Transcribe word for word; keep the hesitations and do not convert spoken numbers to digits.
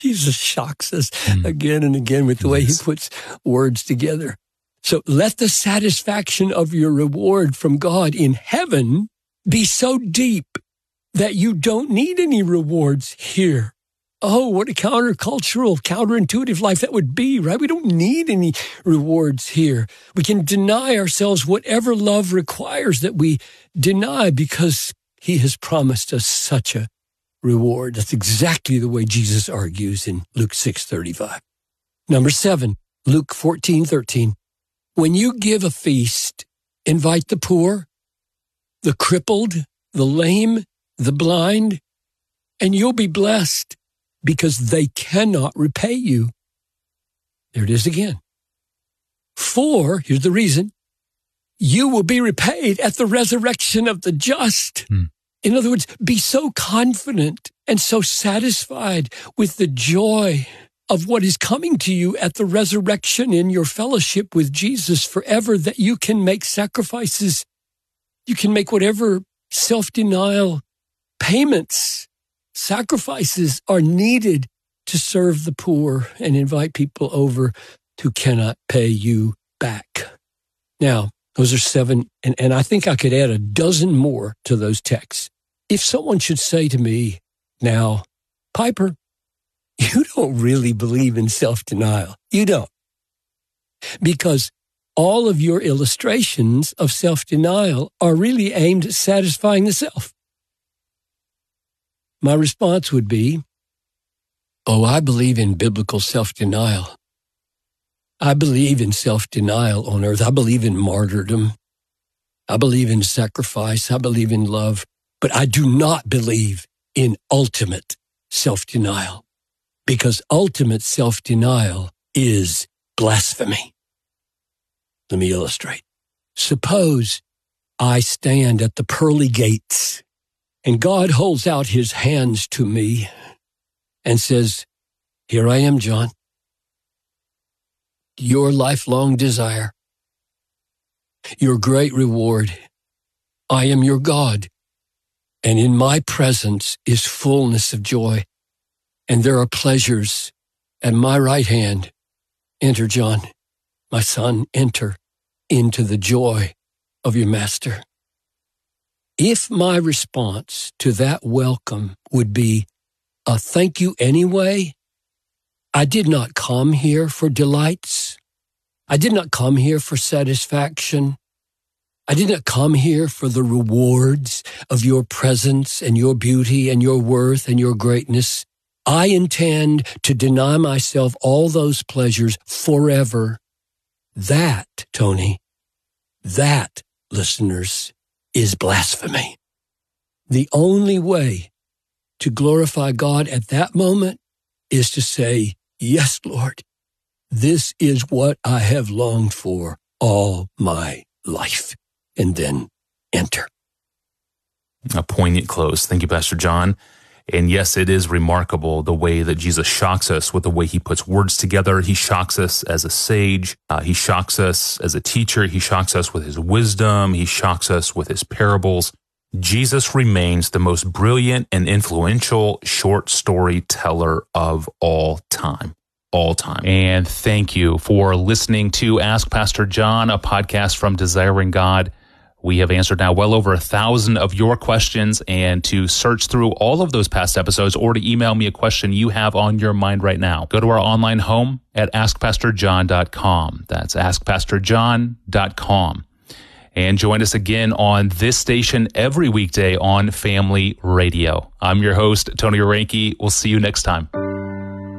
Jesus shocks us Mm. again and again with the way he Yes. puts words together. So let the satisfaction of your reward from God in heaven be so deep that you don't need any rewards here. Oh, what a countercultural, counterintuitive life that would be, right? We don't need any rewards here. We can deny ourselves whatever love requires that we deny because he has promised us such a reward. That's exactly the way Jesus argues in Luke six thirty-five. Number seven, Luke fourteen thirteen. When you give a feast, invite the poor, the crippled, the lame, the blind, and you'll be blessed because they cannot repay you. There it is again. For, here's the reason, you will be repaid at the resurrection of the just. Hmm. In other words, be so confident and so satisfied with the joy of what is coming to you at the resurrection in your fellowship with Jesus forever that you can make sacrifices. You can make whatever self-denial payments, sacrifices are needed to serve the poor and invite people over who cannot pay you back. Now, those are seven, and, and I think I could add a dozen more to those texts. If someone should say to me, now, Piper, you don't really believe in self-denial. You don't. Because all of your illustrations of self-denial are really aimed at satisfying the self. My response would be, oh, I believe in biblical self-denial. I believe in self-denial on earth. I believe in martyrdom. I believe in sacrifice. I believe in love. But I do not believe in ultimate self-denial, because ultimate self-denial is blasphemy. Let me illustrate. Suppose I stand at the pearly gates and God holds out his hands to me and says, here I am, John. Your lifelong desire, your great reward. I am your God, and in my presence is fullness of joy, and there are pleasures at my right hand. Enter, John, my son, enter into the joy of your master. If my response to that welcome would be a thank you anyway, I did not come here for delights. I did not come here for satisfaction. I did not come here for the rewards of your presence and your beauty and your worth and your greatness. I intend to deny myself all those pleasures forever. That, Tony, that, listeners, is blasphemy. The only way to glorify God at that moment is to say, yes, Lord, this is what I have longed for all my life. And then enter. A poignant close. Thank you, Pastor John. And yes, it is remarkable the way that Jesus shocks us with the way he puts words together. He shocks us as a sage. Uh, he shocks us as a teacher. He shocks us with his wisdom. He shocks us with his parables. Jesus remains the most brilliant and influential short story teller of all time. All time. And thank you for listening to Ask Pastor John, a podcast from Desiring God. We have answered now well over a thousand of your questions, and to search through all of those past episodes or to email me a question you have on your mind right now, go to our online home at ask pastor john dot com. That's ask pastor john dot com. And join us again on this station every weekday on Family Radio. I'm your host, Tony Orenke. We'll see you next time.